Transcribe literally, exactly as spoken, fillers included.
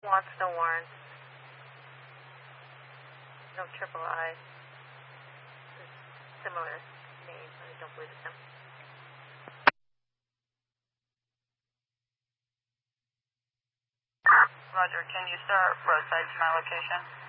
Watston Warren. No triple I. Similar name, I don't believe it's him. Roger, can you start roadside to my location?